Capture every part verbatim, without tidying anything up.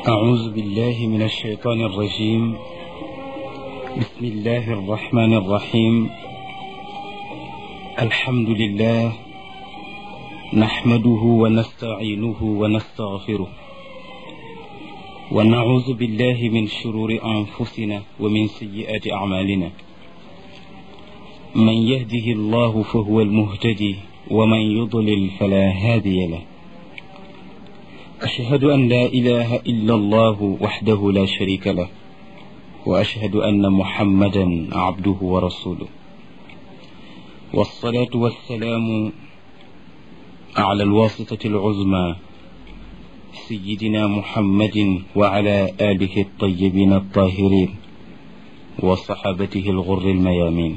أعوذ بالله من الشيطان الرجيم. بسم الله الرحمن الرحيم. الحمد لله نحمده ونستعينه ونستغفره ونعوذ بالله من شرور أنفسنا ومن سيئات أعمالنا. من يهده الله فهو المهتدي ومن يضلل فلا هادي له. أشهد أن لا إله إلا الله وحده لا شريك له وأشهد أن محمدا عبده ورسوله. والصلاة والسلام على الواسطة العظمى سيدنا محمد وعلى آله الطيبين الطاهرين وصحابته الغر الميامين.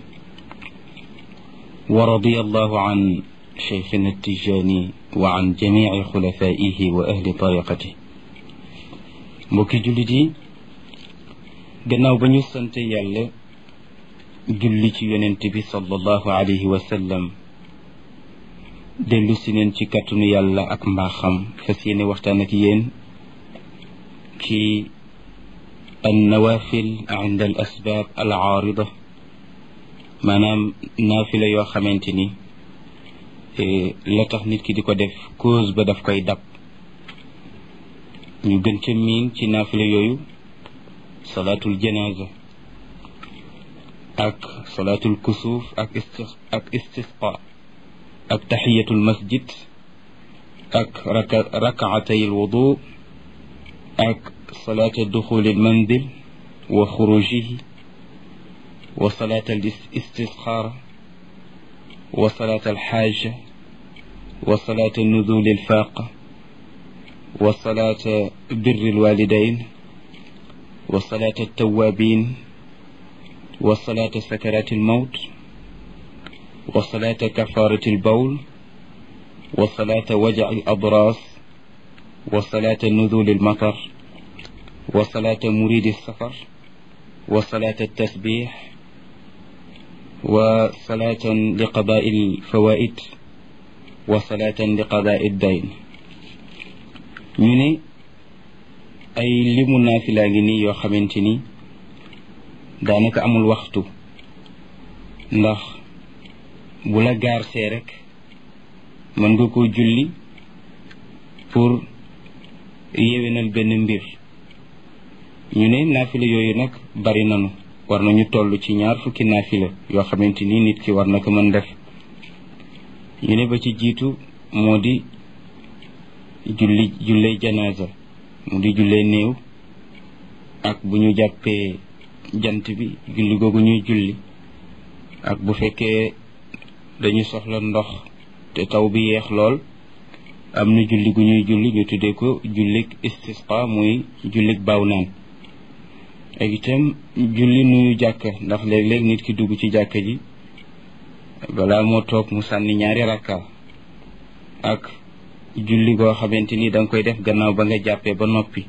ورضي الله عن شيخنا التجاني وعن جميع خلفائه وأهل طريقته. mbokki jullit yi, gannaaw ba ñu sant yàlla julli ci yonent bi sallallahu alayhi wa sallam, dellu si neen ci kàttanu yàlla ak mbaaxam fas yéene waxtaan ak yéen ci an nawafil inda al asbaab al aarida, maanaam naafila yoo xamante ni la tax nit ki di ko def cause ba daf koy dab. ñu gën ca miin ci naafila yooyu salaatul janaza ak salaatul kusuuf ak isti ak istisqa ak taxiyatul masjid ak raka rakaatay al wudu ak salaata duxuli al manzil wa xurujihi wa salaata al istisxaara wa salaata al xaaja wa salaata nuzuli al faaqa wa salaata birri al walidayn wa salaata tawaabiin wa salaata sakaraati al mawt wa salaata kafaarati al bawl wa salaata wajaci al abraas wa salaata nuzuli al matar wa salaata muriidi al safar wa salaata tasbiix wa salaatan li qadaai al fawaid wa salaatan li qadaai ad dayn. ñu ne ay limu naafilaa ngi nii yoo xamante ni daanaka amul waxtu, ndax bu la gaarsee rek mën nga koo julli pour yéwénal benn mbir. ñu ne naafila yooyu nag bari nanu, war nañu toll ci ñaar fukki naafila yoo xamante ni nit ki war na ko mën def. ñu ne ba ci jiitu moo di julli jullee janaasa, mu di jullee néew, ak bu ñu jàppee jant bi julli googu ñuy julli, ak bu fekkee dañu soxla ndox te taw bi yeex lool am na julli gu ñuy julli ñu tuddee ko jullik istisqa, muy jullik baaw naan. ak itam julli nuyu jàkka, ndax léeg-léeg nit ki dugg ci jàkka ji balaa moo toog mu sànni ñaari rakka, ak julli goo xamante ni da nga koy def gannaaw ba nga jàppee ba noppi,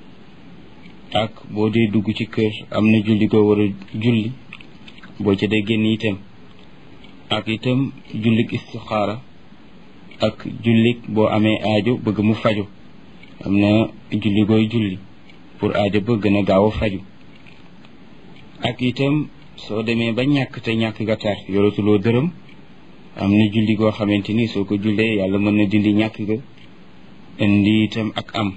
ak boo dee dugg ci kër am na julli goo war a julli boo ca dee génn itam, ak itam jullik istixaara, ak jullik boo amee aajo bëgg mu faju, am na julli gooy julli pour aajo ba gën a gaaw a faju. ak itam soo demee ba ñàkk te ñàkk nga tar yoratuloo dërëm, am na julli goo xamante ni soo ko jullee yàlla mën na dindi ñàkk ga indi itam ak am.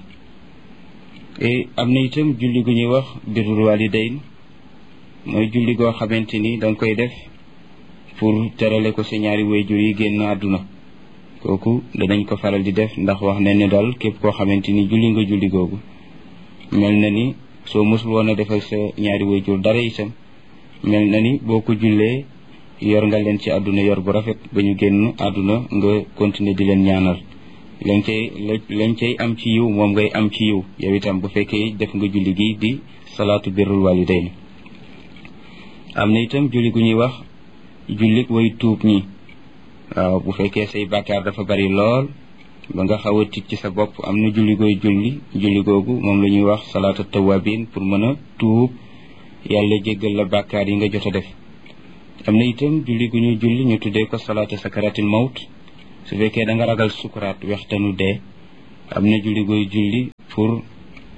et am na itam julli gu ñuy wax birrul walidayn, mooy julli goo xamante ni da nga koy def pour terale ko sa ñaari waajur yi génn àdduna. kooku danañ ko faral di def, ndax wax nañ ne daal képp koo xamante ni julli nga julli googu mel na ni soo mësul woon a defal sa ñaari waajur dara itam mel na ni boo ko jullee yor nga leen ci àdduna yor bu rafet ba ñu génn àdduna nga continuer di leen ñaanal. lañ cay lañ cay am ci yiw moom ngay am ci yiw yow itam bu fekkee def nga julli gi di salaatu birrul walidayn. am na itam julli gu ñuy wax jullik way tuub ñi. waaw, bu fekkee say bàkkaar dafa bari lool ba nga xaw a tiit ci sa bopp, am na julli gooy julli julli googu moom la ñuy wax salaatu tawabin, pour mën a tuub yàlla jéggal la bàkkaar yi nga jot a def. am na itam julli gu ñuy julli ñu tuddee ko salaatu sakaratil mawt, su fekkee da nga ragal sukuraat wextanu dee, am na julli gooy julli pour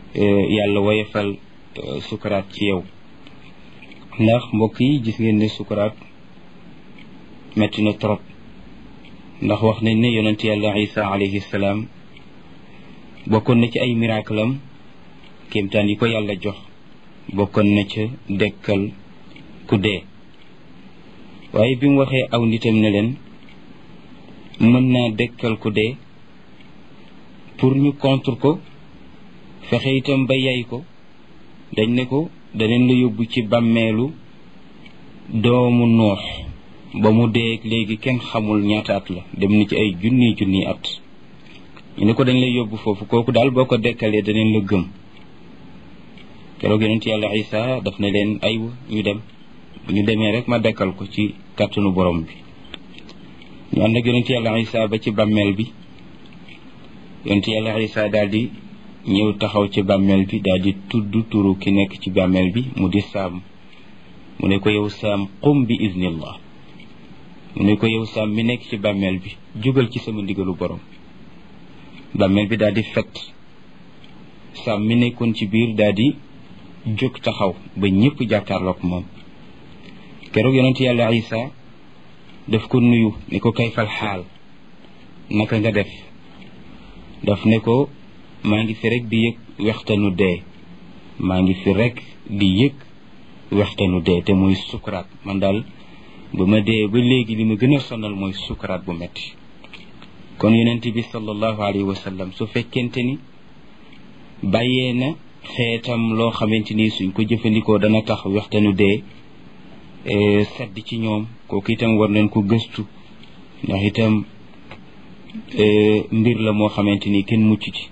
yàlla woyefal sukuraat ci yow ndax mbokk yi gis ngeen ne sukuraat metti na trop ndax wax nañ ne yonent yàlla Isa alayhi salaam bokkoon na ci ay miracle am kéemtaan yi ko yàlla jox bokkoon na ca dekkal ku dee waaye bi mu waxee aw nitam ne leen mën naa dekkal ku dee pour ñu contre ko fexe itam ba yay ko dañ ne ko daneen la yóbbu ci bàmmeelu doomu noox ba mu dee léegi kenn xamul ñaata at la dem na ci ay junni junni at ñu ne ko dañ lay yóbbu foofu kooku daal boo ko dekkalee daneen la gëm keroog yonent yàlla Isa daf ne leen aywa ñu dem bu ñu demee rek ma dekkal ko ci kàttanu borom bi ñu ànd ak yonent yàlla Isa ba ci bàmmeel bi yonent yàlla Isa daal di ñëw taxaw ci bàmmeel bi daal di tudd turu ki nekk ci bàmmeel bi mu di saam mu ne ko yow saam qum bi iznillah mu ne ko yow saam mi nekk ci bàmmeel bi jógal ci sama ndigalu borom bàmmeel bi daal di fet saam mi nekkoon ci biir daal di jóg taxaw ba ñëpp jàkkaarloog moom keroog yonent yàlla Isa daf ko nuyu ni ko kayfal xaal naka nga def daf ne ko maa ngi fi rek di yëg wextanu dee maa ngi fi rek di yëg wextanu dee te mooy sukuraat man daal ba ma dee ba léegi li ma gën a sonal mooy sukuraat bu metti kon yonent bi sallallahu alayhi wa sallam su fekkente ni bàyyee na xeetam loo xamante ni suñ ko jëfandikoo dana tax wextanu dee sedd ci ñoom kooku itam war nañ ko gëstu ndax itam mbir la moo xamante ni kenn mucc ci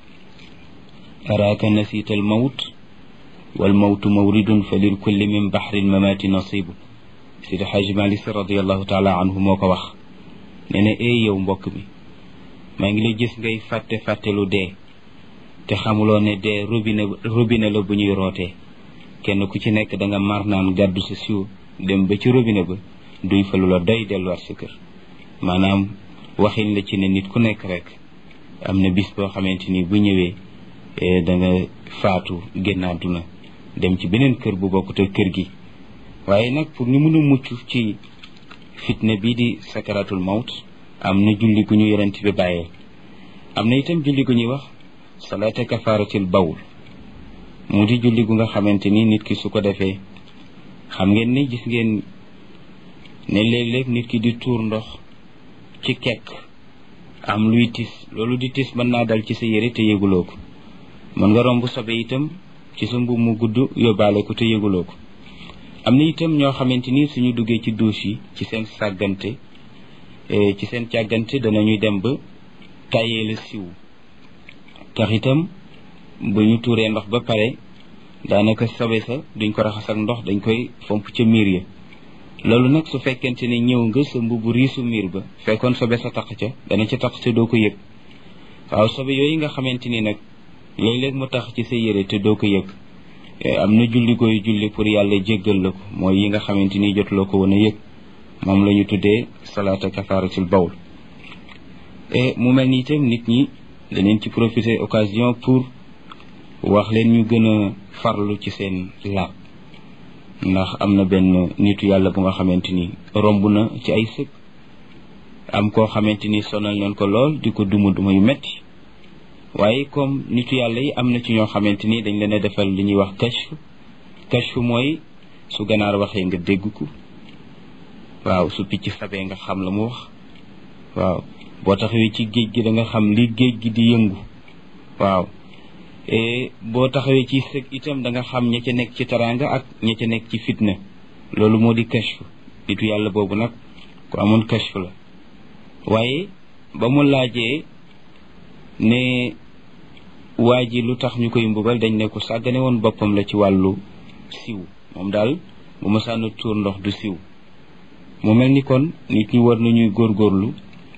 araaka nasiita al mawt wal mawtu mawridun fa lil kulli min baxri lmamaati nasibu sidi xaaji Malik Si radiallahu taala anhu moo ko wax nee na ee yow mbokk mi maa ngi lay gis ngay fàtte fàtte lu dee te xamuloo ne dee robinet robinet la bu ñuy rootee kenn ku ci nekk da nga mar naan gàddu sa siwo dem ba ci robinet ba duy fa lu la doy delluwaat sa kër maanaam waxin la ci ne nit ku nekk rek am na bis boo xamante ni bu ñëwee da nga faatu génn àdduna dem ci beneen kër bu bokkut ak kër gi waaye nag pour ñu mën a mucc ci fitna bii di sakaratul mawt am na julli gu ñu yonent bi bàyyee am na itam julli gu ñuy wax salaata kafaaratil bawl mu di julli gu nga xamante ni nit ki su ko defee xam ngeen ni gis ngeen ne léeg-léeg nit ki di tuur ndox ci kekk am luy tis loolu di tis mën naa dal ci sa yére te yëguloo ko mën nga romb sobe itam ci sa mbubb mu gudd yóbbaale ko te yëguloo ko am na itam ñoo xamante ni suñu duggee ci douche yi ci seen sàggante ci seen càggante danañuy dem ba tàyyee la siw tax itam bu ñu tuuree ndox ba pare daanaka sobe sa duñ ko raxas ak ndox dañ koy fomp ca miir ya loolu nag su fekkente ne ñëw nga sa mbubu riisu miir ba fekkoon sobe sa taq ca dana ca taq te doo ko yëg waaw sobe yooyu nga xamante ni nag léeg-léeg mu tax ci sa yére te doo ko yëg am na julli koy julli pour yàlla jéggal la ko mooy yi nga xamante ni jotuloo ko woon a yëg moom la ñu tuddee salaata kafaaratil bawl mu mel ni itam nit ñi daneen ci profiter occasion pour wax leen ñu gën a farlu ci seen laab ndax am na benn nitu yàlla bu nga xamante ni romb na ci ay sëg am koo xamante ni sonal nañ ko lool di ko duma duma yu metti waaye comme nitu yàlla yi am na ci ñoo xamante ni dañ leen a defal li ñuy wax kashf kashf mooy su ganaar waxee nga dégg ko waaw su picc sabee nga xam la mu wax waaw boo taxawee ci géej gi da nga xam li géej gi di yëngu waaw boo taxawee ci sëg itam da nga xam ña ca nekk ci taraanga ak ña ca nekk ci fitna loolu moo di kashf nitu yàlla boobu nag ku amoon kashf la waaye ba mu laajee ne waa ji lu tax ñu koy mbugal dañ ne ko sàggane woon boppam la ci wàllu siw moom daal bu ma sànn tuur ndox du siw mu mel ni kon nit ñi war nañuy góorgóorlu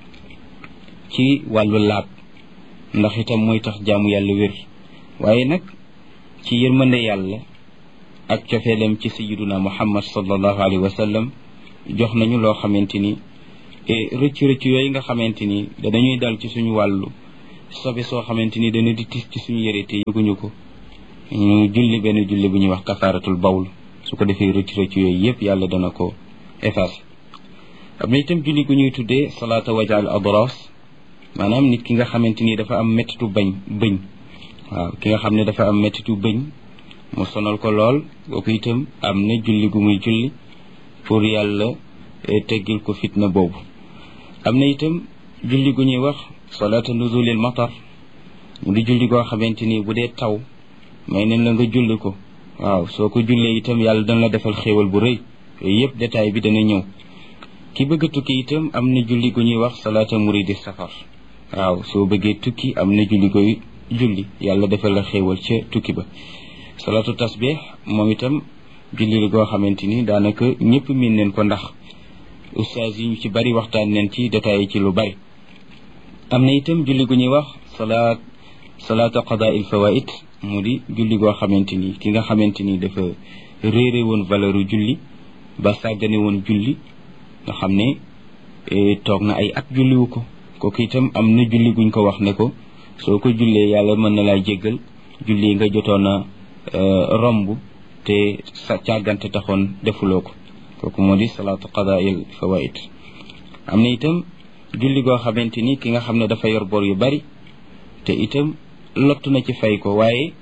ci wàllu laab ndax itam mooy tax jaamu yàlla wér waaye nag ci yërmande yàlla ak cofeelam ci sayyiduna muhammad sallallahu alayhi wa sallam jox nañu loo xamante ni rëcc rëcc yooyu nga xamante ni danañuy dal ci suñu wàllu sobe soo xamante ni dana di tis ci suñu yére te yëguñu ko ñu julli benn julli bu ñuy wax kafaaratul bawl su ko defee rëcc rëcc yooyu yëpp yàlla dana ko effacer. am na itam julli gu ñuy tuddee salaata wajaal adras maanaam nit ki nga xamante ni dafa am mettitu bañ bëñ waaw ki nga xam ne dafa am mettitu bëñ mu sonal ko lool kooku itam am na julli gu muy julli pour yàlla teggil ko fitna boobu. am na itam julli gu ñuy wax salaata nuzulil matar mu di julli goo xamante ni bu dee taw may nañ la nga julli ko waaw soo ko jullee itam yàlla dana la defal xéewal bu rëy yooyu yëpp détail bi dana ñëw. ki bëgg a tukki itam am na julli gu ñuy wax salaata muridi safar waaw soo bëggee tukki am na julli koy julli yàlla defal la xéewal ca tukki ba. salaatu tasbih moom itam julli goo xamante ni daanaka ñëpp miin neen ko ndax ustaas yi ñu ci bari waxtaan neen ci détail ci lu bari. am na itam julli gu ñuy wax salaat salaata qadaa il fawaid mu di julli goo xamante ni ki nga xamante ni dafa réere woon valeuru julli ba sàggane woon julli nga xam ne toog na ay at julliwu ko kooku itam am na julli guñ ko wax ne ko soo ko jullee yàlla mën na laa jéggal julli nga jotoon a romb te sa càggante taxoon defuloo ko kooku moo di salaatu qadaa'il fawaid. am na itam julli goo xamante ni ki nga xam ne dafa yor bor yu bari te itam lott na ci fay ko waaye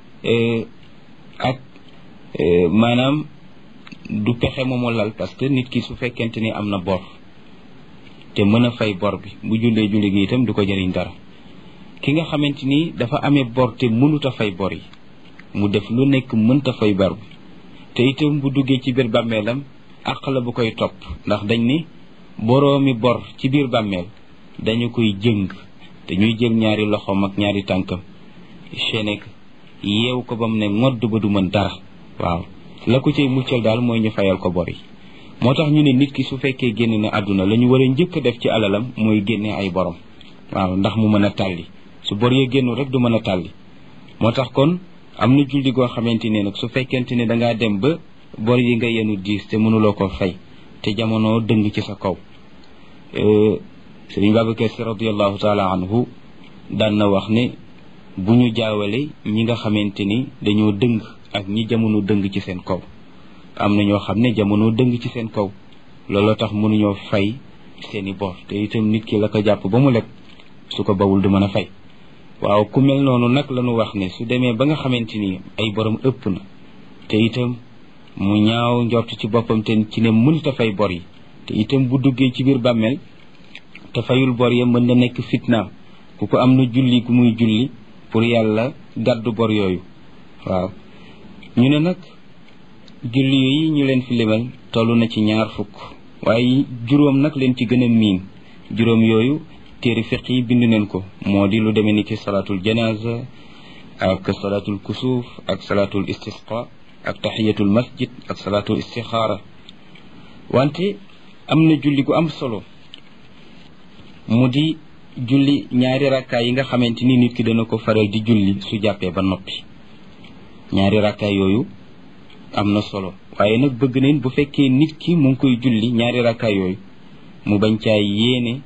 ak maanaam du pexe moomu lal parce que nit ki su fekkente ni am na bor te mën a fay bor bi bu jullee julli gi itam du ko jëriñ dara. ki nga xamante ni dafa amee bor te mënut a fay bor yi mu def lu nekk mënta fay bor bi te itam bu duggee ci biir bàmmeelam àq la bu koy topp ndax dañ ni boroomi bor ci biir bàmmeel dañu koy jëng te ñuy jël ñaari loxoom ak ñaari tànkam chenek yeew ko ba mu ne ngodd ba du mën dara waaw la ko cay muccal daal mooy ñu fayal ko bor yi. moo tax ñu ne nit ki su fekkee génn na àdduna la ñu war a njëkk a def ci alalam mooy génne ay borom waaw ndax mu mën a tàlli su bor yee génnu rek du mën a tàlli. moo tax kon am na julli goo xamante ne nag su fekkente ne dangaa dem ba bor yi nga yenu diis te mënuloo ko fay te jamono dëng ci sa kaw. Sëriñ Babacar Si radiyallahu taala anhu daan na wax ne bu ñu jaawale ñi nga xamante ni dañoo dëng ak ñi jamono dëng ci seen kaw. am na ñoo xam ne jamono dëng ci seen kaw looloo tax mënuñoo fay seeni bor te itam nit ki la ko jàpp ba mu lekk su ko bawul du mën a fay. waaw ku mel noonu nag la ñu wax ne su demee ba nga xamante ni ay borom ëpp na te itam mu ñaaw njort ci boppam te ci ne mënta fay bor yi te itam bu duggee ci biir bàmmeel te fayul bor ya mën na nekk fitna ku ko am na julli gu muy julli pour yàlla gàddu bor yooyu. waaw ñu ne nag julli yooyu ñu leen fi limal toll na ci ñaar fukk waaye juróom nag leen ci gën a miin juróom yooyu téere fiq yi bind neen ko moo di lu demee ni ki salaatul janaza ak salaatul kusuuf ak salaatul istisqa ak tahiyatul masjid ak salaatul istixaara. wante am na julli gu am solo mu di julli ñaari rakkaay yi nga xamante ni nit ki dana ko faral di julli su jàppee ba noppi. ñaari rakkaay yooyu am na solo waaye nag bëgg nañ bu fekkee nit ki mu ngi koy julli ñaari rakkaay yooyu mu bañ caa yéene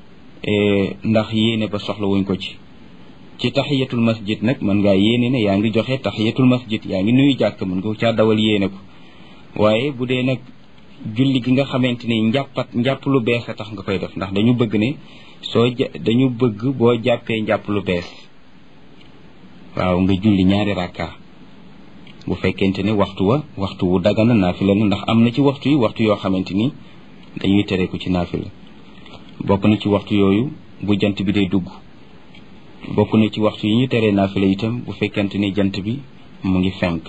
ndax yéene ba soxla wuñ ko ci. ci tahiyatul masjid nag mën ngaa yéene ne yaa ngi joxe tahiyatul masjid yaa ngi nuyu jàkk mën nga caa dawal yéene ko waaye bu dee nag julli gi nga xamante ni njàppat njàpp lu bees a tax nga koy def ndax dañu bëgg ne soo dañu bëgg boo jàppee njàpp lu bees waaw nga julli ñaari rakka bu fekkente ne waxtu wa waxtu wu dagana naafila na ndax am na ci waxtu yi waxtu yoo xamante ni dañuy tere ko ci naafila bokk na ci waxtu yooyu bu jant bi day dugg bokk na ci waxtu yi ñu teree naafila itam bu fekkente ni jant bi mu ngi fenk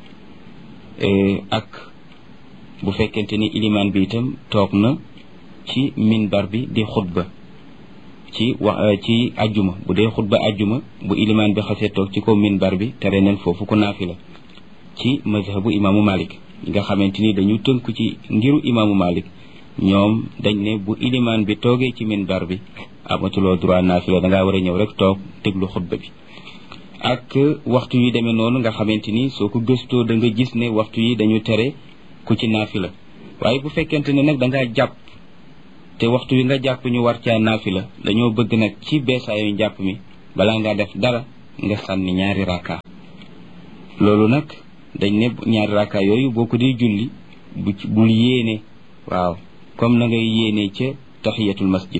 ak bu fekkente ni ilimaan bi itam toog na ci minbar bi di xutba ci wa ci ajjuma bu dee xutba ajjuma bu ilimaan bi xasee toog ci kaw minbar bi tere nañ foofu ko naafila ci mazhabu imaamu Malik nga xamante ni dañu tënku ci ngiru imaamu Malik ñoom dañ ne bu ilimaan bi toogee ci minbar bi amatuloo droit naafila dangaa war a ñëw rek toog déglu xutba bi. ak waxtu yi demee noonu nga xamante ni soo ko gëstoo da nga gis ne waxtu yi dañu tere ku ci naafila waaye bu fekkente ne nag dangaa jàpp te waxtu wi nga jàpp ñu war caa naafila dañoo bëgg nag ci beesaayu njàpp mi balaa ngaa def dara nga sànni ñaari rakka loolu nag dañ ne ñaari rakka yooyu boo ko di julli bu bul yéene waaw comme na ngay yéene ca tahiyatul masjid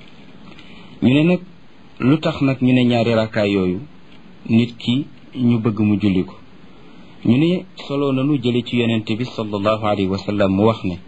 ñu ne nag lu tax nag ñu ne ñaari rakka yooyu nit ki ñu bëgg mu julli ko ñu ne solo nanu jële ci yonent bi sallallahu alayhi wa sallam mu wax ne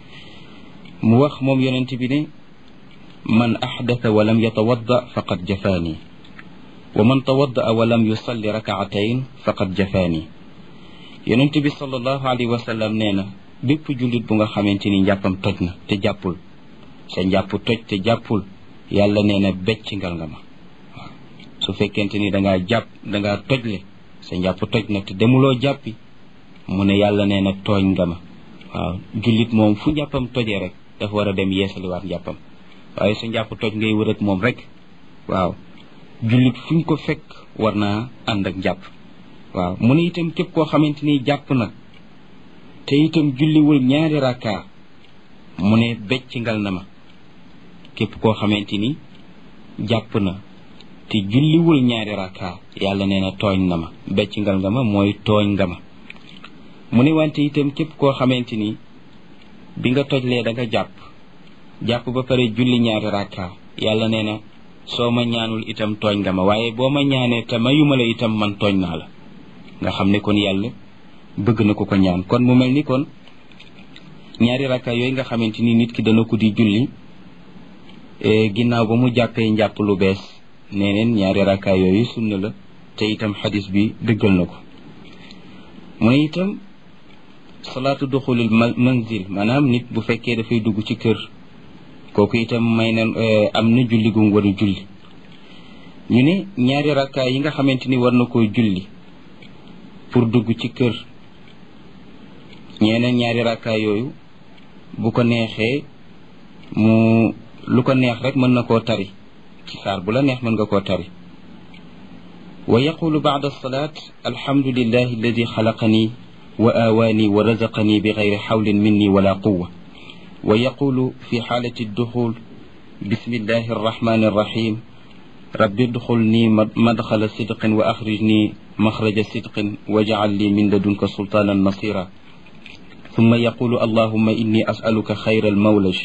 mu wax moom yonent bi ne man ahdatha wa lam yatawadda faqad jafaani wa man tawadda wa lam yusalli rak'atayn faqad jafaani yonent bi sallallahu alayhi wa sallam nee na bépp jullit bu nga xamante ni njàppam toj na te jàppul sa njàpp toj te jàppul yàlla nee na becc ngal nga ma waaw su fekkente ni dangaa jàpp dangaa tojle sa njàpp toj na te demuloo jàppi mu ne yàlla nee na tooñ nga ma waaw jullit moom fu njàppam tojee rek dafa war a dem yeesaliwaat njàppam waaye sa njàpp toj ngay wër ak moom rek waaw jullit fuñ ko fekk war naa ànd ak njàpp waaw mu ne itam képp koo xamante ni jàpp na te itam julliwul ñaari rakka mu ne becc ngal na ma képp koo xamante ni jàpp na te julliwul ñaari rakka yàlla nee na tooñ na ma becc ngal nga ma mooy tooñ nga ma mu ne wante itam képp koo xamante ni bi nga tojlee da nga jàpp jàpp ba pare julli ñaari rakka yàlla nee na soo ma ñaanul itam tooñ nga ma waaye boo ma ñaanee te mayuma la itam man tooñ naa la nga xam ne kon yàlla bëgg na ko ko ñaan kon mu mel ni kon ñaari rakka yooyu nga xamante ni nit ki dana ko di julli ginnaaw ba mu jàppee njàpp lu bees nee neen ñaari rakka yooyu sunna la te itam xadis bi dëggal na ko mu ne itam salaatu duxulil manzil maanaam nit bu fekkee dafay dugg ci kër kooku itam may na am na julli gu mu war a julli ñu ne ñaari rakka yi nga xamante ni war na koy julli pour dugg ci kër ñeneen ñaari rakka yooyu bu ko neexee mu lu ko neex rek mën na koo tari ci saar bu la neex mën nga koo tari wa yaqulu ba'da as-salaat alhamdulillahi alladi xalaqani wa aawaani wa razaqani bi gayri xawlin minni wala quwa wa yaqulu fi xaalati duxul bismillahi arrahmani arrahim rabbi duxulni madxala sidqin wa axrijni maxraja sidqin wajcal li min ladunka sultaanan nasira ثم يقول اللهم إني أسألك خير المولج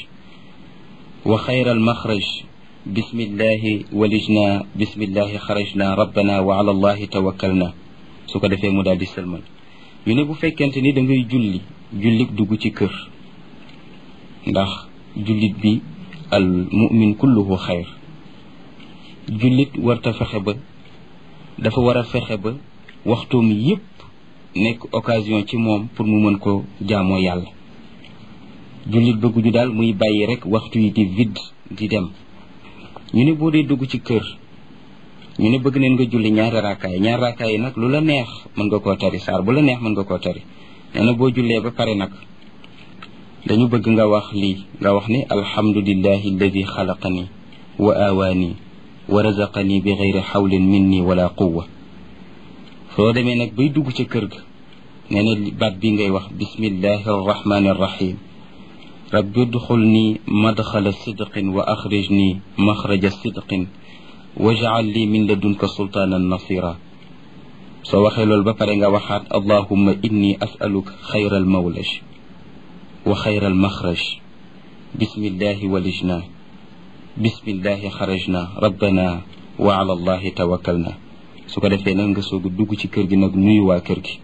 وخير المخرج بسم الله ولجنا بسم الله خرجنا ربنا وعلى الله توكلنا su ko defee mu daal di sëlmal ñu ne bu fekkente ni da ngay julli jullit dugg ci kër ndax jullit bi al mu'min kulluhu xayr jullit warta fexe ba dafa war a fexe ba waxtoom yépp nekk occasion ci moom pour mu mën ko jaamoo yàlla jullit bëgguñu daal muy bàyyi rek waxtu yi di vide di dem ñu ne boo dee dugg ci kër ñu ne bëgg neen nga julli ñaari raakaay ñaari raakaay yi nag lu la neex mën nga koo tari saar bu la neex mën nga koo tari nee na boo jullee ba pare nag dañu bëgg nga wax lii nga wax ne alhamdulillahi alladi xalaqani wa aawaani wa razaqani bi gayri xawlin minni wala quwa soo demee nag bay dugg ca kër ga nee na baat bi ngay wax bismillahi arrahmani arrahim rabbi udxulni madxala sidqin wa axrijni maxraja sidqin wajcal li min ladunka sultaanan nasira soo waxee loolu ba pare nga waxaat allahumma inni asaluka xayra almawlaj wa xayra almaxraj bismillahi walijna bismillahi xarajna rabbana wa ala allahi tawakkalna su ko defee nag nga soog a dugg ci kër gi nag nuyu waa kër gi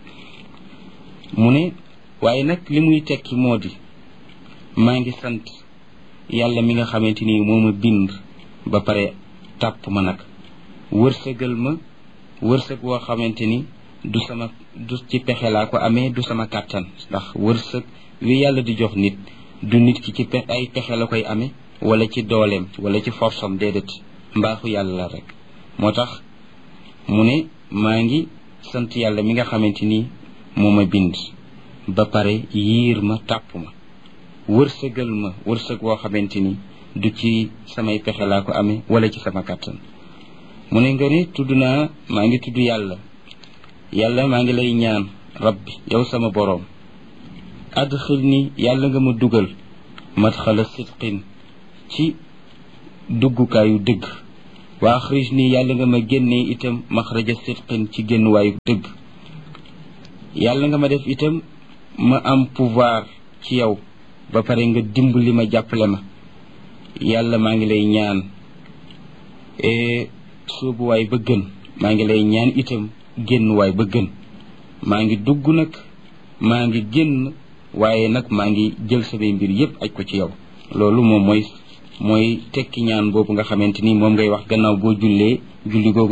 mu ne waaye nag li muy tekki moo di maa ngi sant yàlla mi nga xamante ni moo ma bind ba pare tàpp ma nag wërsëgal ma wërsëg woo xamante ni du sama du ci pexe laa ko amee du sama kàttan ndax wërsëg wi yàlla di jox nit du nit ki ci ay pexe la koy amee wala ci dooleem wala ci forsam déedéet mbaaxu yàlla la rek moo tax mu ne maa ngi sant yàlla mi nga xamante ni moo ma bind ba pare yiir ma tàpp ma wërsëgal ma wërsëg woo xamante ni du ci samay pexe laa ko amee wala ci sama kàttan mu ne nga ne tudd naa maa ngi tudd yàlla yàlla maa ngi lay ñaan rabbi yow sama boroom adxil ni yàlla nga ma dugal madxala sidqin ci duggukaayu dëgg wa axrij ni yàlla nga ma génnee itam maxraja sidqin ci génnuwaayu dëgg yàlla nga ma def itam ma am pouvoir ci yow ba pare nga dimbali ma jàppale ma yàlla maa ngi lay ñaan soobuwaay ba gën maa ngi lay ñaan itam génnuwaay ba gën maa ngi dugg nag maa ngi génn waaye nag maa ngi jël samay mbir yépp aj ko ci yow loolu moom mooy mooy tekki ñaan boobu nga xamante ni moom ngay wax gannaaw boo jullee julli googu